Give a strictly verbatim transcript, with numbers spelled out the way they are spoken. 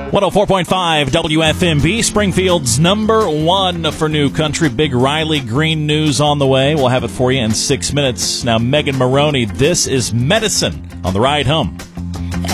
one oh four point five W F M B, Springfield's number one for new country. Big Riley Green news on the way. We'll have it for you in six minutes. Now, Megan Maroney, this is Medicine on the ride home.